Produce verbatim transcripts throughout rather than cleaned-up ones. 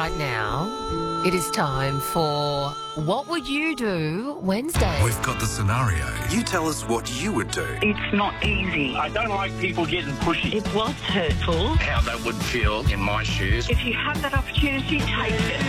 right now, it is time for What Would You Do Wednesday? We've got the scenario. You tell us what you would do. It's not easy. I don't like people getting pushy. It was hurtful. How they would feel in my shoes. If you have that opportunity, take it.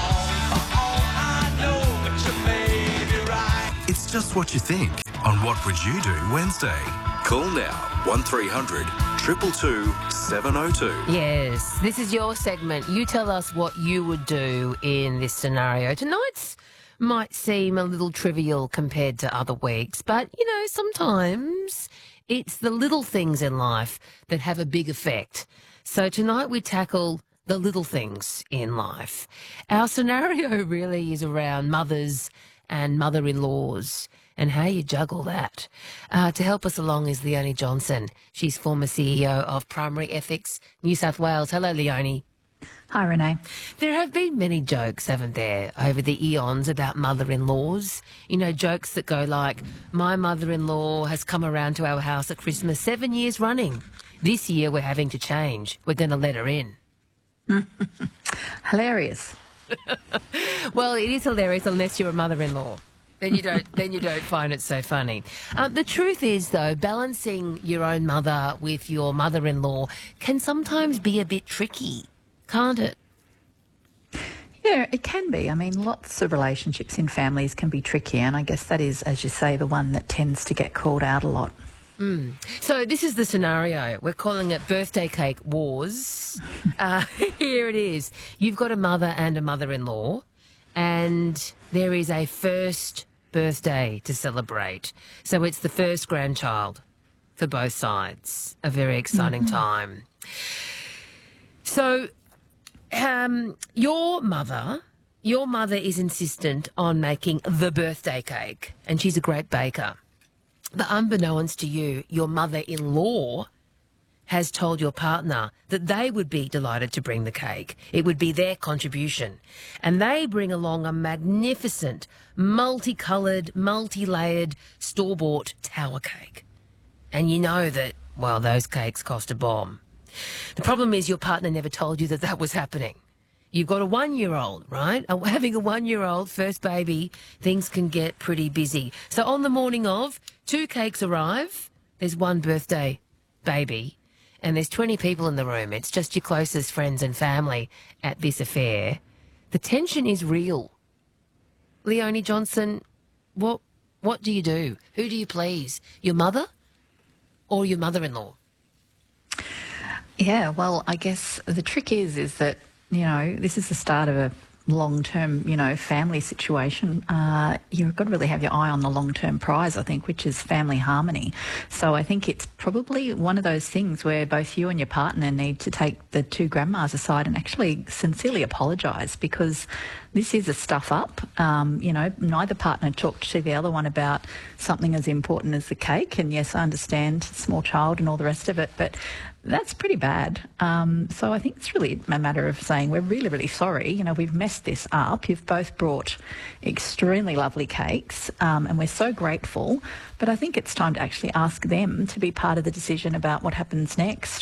It's just what you think on What Would You Do Wednesday. Call now one three hundred two two two seven oh two. Yes, this is your segment. You tell us what you would do in this scenario. Tonight's might seem a little trivial compared to other weeks, but, you know, sometimes it's the little things in life that have a big effect. So tonight we tackle the little things in life. Our scenario really is around mothers and mother-in-laws and how you juggle that. Uh, to help us along is Leonie Johnson. She's former C E O of Primary Ethics New South Wales. Hello, Leonie. Hi, Renee. There have been many jokes, haven't there, over the eons about mother-in-laws. You know, jokes that go like, my mother-in-law has come around to our house at Christmas seven years running. This year we're having to change. We're going to let her in. Hilarious. Well, it is hilarious unless you're a mother-in-law. Then you don't. Then you don't find it so funny. Um, the truth is, though, balancing your own mother with your mother-in-law can sometimes be a bit tricky, can't it? Yeah, it can be. I mean, lots of relationships in families can be tricky, and I guess that is, as you say, the one that tends to get called out a lot. Mm. So this is the scenario. We're calling it birthday cake wars. uh, here it is. You've got a mother and a mother-in-law, and there is a first birthday to celebrate. So it's the first grandchild for both sides. A very exciting mm-hmm. time. So um, your mother, your mother is insistent on making the birthday cake, and she's a great baker. But unbeknownst to you, your mother-in-law has told your partner that they would be delighted to bring the cake. It would be their contribution. And they bring along a magnificent, multicoloured, multi-layered, store-bought tower cake. And you know that, well, those cakes cost a bomb. The problem is your partner never told you that that was happening. You've got a one-year-old, right? Having a one-year-old, first baby, things can get pretty busy. So on the morning of, two cakes arrive. There's one birthday baby, and there's twenty people in the room. It's just your closest friends and family at this affair. The tension is real. Leonie Johnson, what what do you do? Who do you please? Your mother or your mother-in-law? Yeah, well, I guess the trick is, is that, you know, this is the start of a long-term, you know, family situation. Uh, you've got to really have your eye on the long-term prize, I think, which is family harmony. So I think it's probably one of those things where both you and your partner need to take the two grandmas aside and actually sincerely apologise, because this is a stuff up. Um, you know, neither partner talked to the other one about something as important as the cake. And yes, I understand small child and all the rest of it, but that's pretty bad. Um, so I think it's really a matter of saying we're really, really sorry. You know, we've messed this up. You've both brought extremely lovely cakes, um, and we're so grateful. But I think it's time to actually ask them to be part of the decision about what happens next.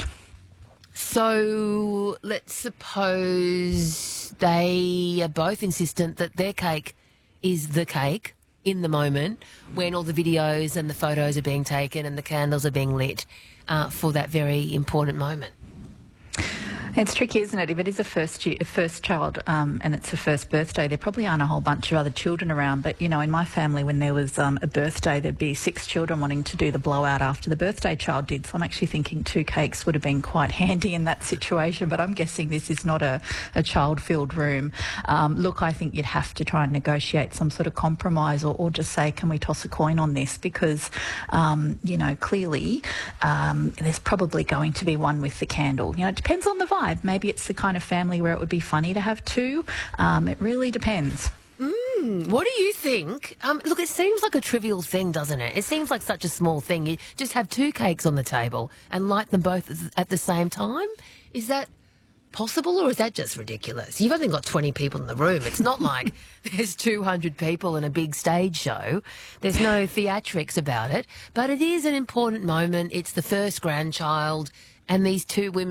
So let's suppose they are both insistent that their cake is the cake in the moment when all the videos and the photos are being taken and the candles are being lit uh, for that very important moment. It's tricky, isn't it? If it is a first year, a first child um, and it's a first birthday, there probably aren't a whole bunch of other children around. But, you know, in my family, when there was um, a birthday, there'd be six children wanting to do the blowout after the birthday child did. So I'm actually thinking two cakes would have been quite handy in that situation. But I'm guessing this is not a, a child-filled room. Um, look, I think you'd have to try and negotiate some sort of compromise, or, or just say, can we toss a coin on this? Because, um, you know, clearly um, there's probably going to be one with the candle. You know, it depends on the vibe. Maybe it's the kind of family where it would be funny to have two. Um, it really depends. Mm, what do you think? Um, look, it seems like a trivial thing, doesn't it? It seems like such a small thing. You just have two cakes on the table and light them both at the same time. Is that possible, or is that just ridiculous? You've only got twenty people in the room. It's not like there's two hundred people in a big stage show. There's no theatrics about it. But it is an important moment. It's the first grandchild, and these two women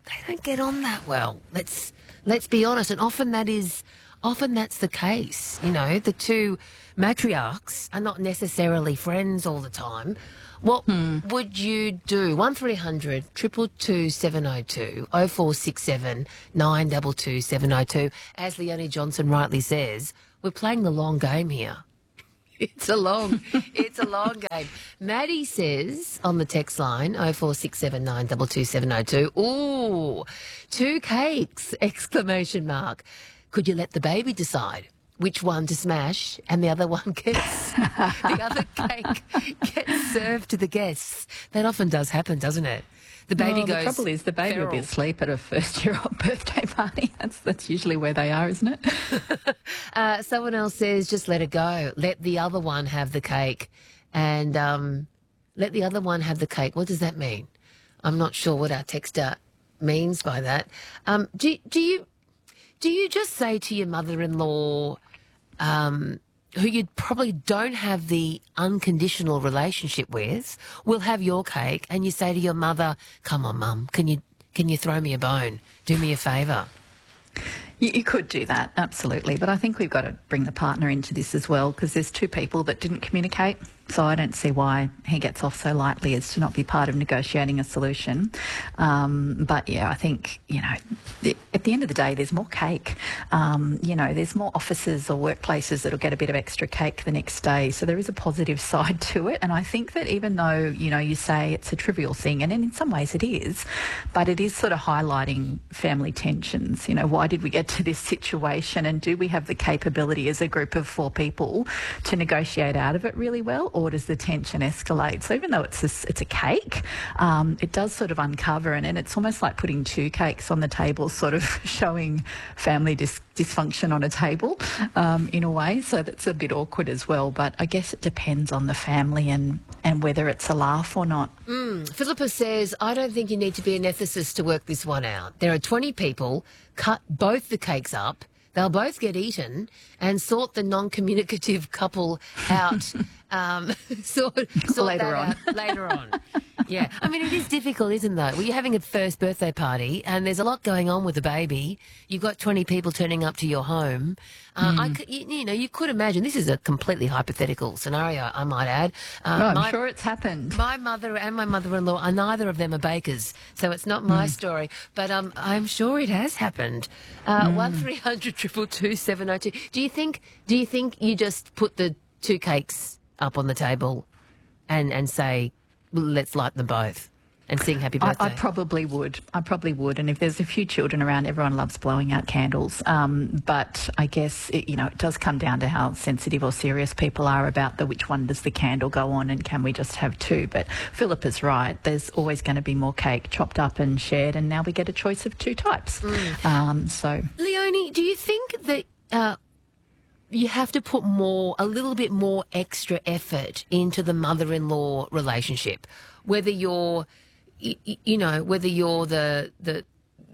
they don't get on that well. Let's let's be honest, and often that is often that's the case. You know, the two matriarchs are not necessarily friends all the time. What hmm. would you do? One three hundred two two two seven oh two oh four six seven nine two two seven oh two. As Leonie Johnson rightly says, we're playing the long game here. It's a long, it's a long game. Maddie says on the text line oh four six seven nine two two seven oh two. Ooh, two cakes! Exclamation mark. Could you let the baby decide which one to smash, and the other one gets the other cake gets served to the guests? That often does happen, doesn't it? The baby well, goes. The trouble is, the baby feral. will be asleep at a first-year-old birthday party. That's that's usually where they are, isn't it? uh, someone else says, just let it go. Let the other one have the cake, and um, let the other one have the cake. What does that mean? I'm not sure what our texter means by that. Um, do do you do you just say to your mother-in-law, um, who you probably don't have the unconditional relationship with, will have your cake, and you say to your mother, come on, Mum, can you can you throw me a bone? Do me a favour. You, you could do that, absolutely. But I think we've got to bring the partner into this as well, because there's two people that didn't communicate. So I don't see why he gets off so lightly as to not be part of negotiating a solution. Um, but, yeah, I think, you know, the, at the end of the day, there's more cake. Um, you know, there's more offices or workplaces that'll get a bit of extra cake the next day. So there is a positive side to it. And I think that even though, you know, you say it's a trivial thing, and in some ways it is, but it is sort of highlighting family tensions. You know, why did we get to this situation, and do we have the capability as a group of four people to negotiate out of it really well? Or does the tension escalate? So even though it's a, it's a cake, um, it does sort of uncover, and, and it's almost like putting two cakes on the table, sort of showing family dis- dysfunction on a table um, in a way. So that's a bit awkward as well. But I guess it depends on the family and, and whether it's a laugh or not. Mm. Philippa says, I don't think you need to be an ethicist to work this one out. There are twenty people, cut both the cakes up, they'll both get eaten, and sort the non-communicative couple out. um, sort sort later that on. out later on. Yeah, I mean, it is difficult, isn't it? Well, you're having a first birthday party, and there's a lot going on with the baby. You've got twenty people turning up to your home. Uh, mm. I could, you, you know, you could imagine, this is a completely hypothetical scenario, I might add. Uh, no, I'm my, sure it's happened. My mother and my mother-in-law, are neither of them are bakers, so it's not my mm. story. But um, I'm sure it has happened. Uh, mm. One three hundred two two seven oh two. Do you think? Do you think you just put the two cakes up on the table, and and say, let's light them both and sing happy birthday? I, I probably would. I probably would. And if there's a few children around, everyone loves blowing out candles. Um, but I guess, it, you know, it does come down to how sensitive or serious people are about the which one does the candle go on, and can we just have two? But Philippa's right. There's always going to be more cake chopped up and shared, and now we get a choice of two types. Mm. Um, so, Leonie, do you think that uh, you have to put more, a little bit more extra effort into the mother-in-law relationship? Whether you're, you, you know, whether you're the, the,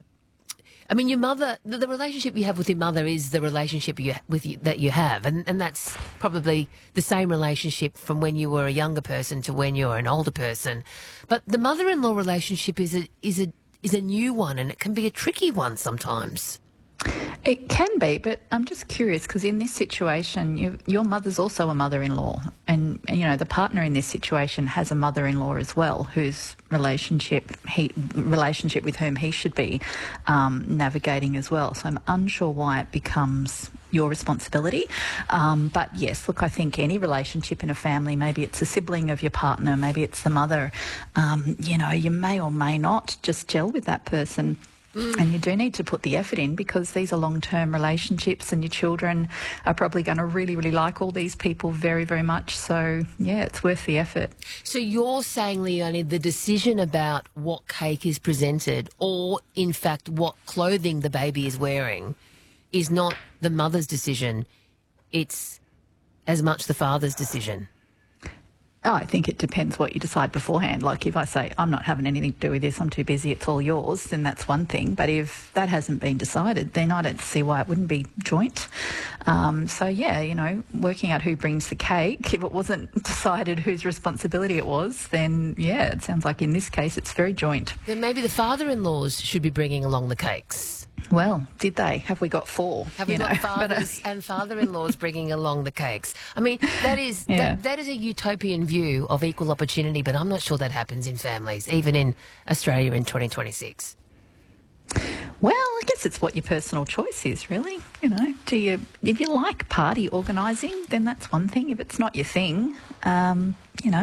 I mean, your mother, the, the relationship you have with your mother is the relationship you with you, that you have, and, and that's probably the same relationship from when you were a younger person to when you're an older person. But the mother-in-law relationship is a is a is a new one, and it can be a tricky one sometimes. It can be, but I'm just curious, because in this situation, you, your mother's also a mother-in-law, and, and, you know, the partner in this situation has a mother-in-law as well, whose relationship he relationship with whom he should be um, navigating as well. So I'm unsure why it becomes your responsibility. Um, but yes, look, I think any relationship in a family, maybe it's a sibling of your partner, maybe it's the mother, um, you know, you may or may not just gel with that person. And you do need to put the effort in, because these are long-term relationships, and your children are probably going to really, really like all these people very, very much. So, yeah, it's worth the effort. So you're saying, Leonie, the decision about what cake is presented, or, in fact, what clothing the baby is wearing, is not the mother's decision. It's as much the father's decision. Oh, I think it depends what you decide beforehand. Like if I say, I'm not having anything to do with this, I'm too busy, it's all yours, then that's one thing. But if that hasn't been decided, then I don't see why it wouldn't be joint. Um, so, yeah, you know, working out who brings the cake, if it wasn't decided whose responsibility it was, then, yeah, it sounds like in this case it's very joint. Then maybe the father-in-laws should be bringing along the cakes. Well, did they? Have we got four? Have we you got know? fathers and father-in-laws bringing along the cakes? I mean, that is Yeah. that, that is a utopian view of equal opportunity, but I'm not sure that happens in families, even in Australia in twenty twenty-six. Well, I guess it's what your personal choice is, really. You know, do you if you like party organising, then that's one thing. If it's not your thing, um, you know,